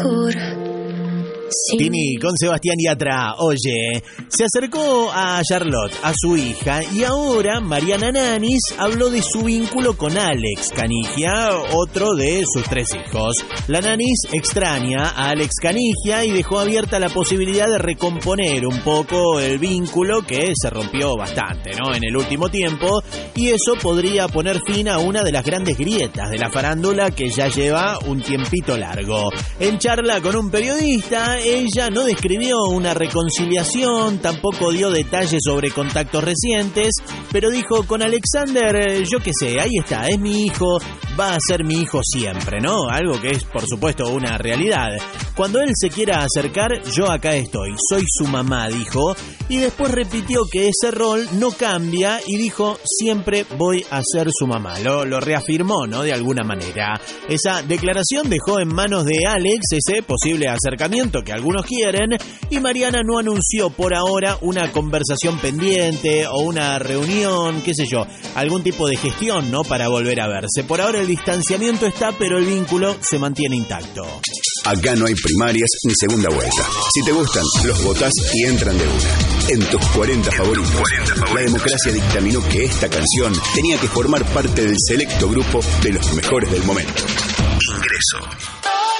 Tini con Sebastián Yatra. Oye, se acercó a Charlotte, a su hija, y ahora Mariana Nanis habló de su vínculo con Alex Canigia, otro de sus 3 hijos. La Nanis extraña a Alex Canigia y dejó abierta la posibilidad de recomponer un poco el vínculo que se rompió bastante, ¿no?, en el último tiempo, y eso podría poner fin a una de las grandes grietas de la farándula que ya lleva un tiempito largo. En charla con un periodista, ella no describió una reconciliación, tampoco dio detalles sobre contactos recientes, pero dijo: con Alexander, yo qué sé, ahí está, es mi hijo, va a ser mi hijo siempre, ¿no? Algo que es, por supuesto, una realidad. Cuando él se quiera acercar, yo acá estoy, soy su mamá, dijo, y después repitió que ese rol no cambia y dijo: siempre voy a ser su mamá. Lo reafirmó, ¿no?, de alguna manera. Esa declaración dejó en manos de Alex ese posible acercamiento que algunos quieren, y Mariana no anunció por ahora una conversación pendiente o una reunión, qué sé yo, algún tipo de gestión, ¿no?, para volver a verse. Por ahora el distanciamiento está, pero el vínculo se mantiene intacto. Acá no hay primarias ni segunda vuelta. Si te gustan, los votás y entran de una. En tus 40 favoritos. La democracia dictaminó que esta canción tenía que formar parte del selecto grupo de los mejores del momento. Ingreso.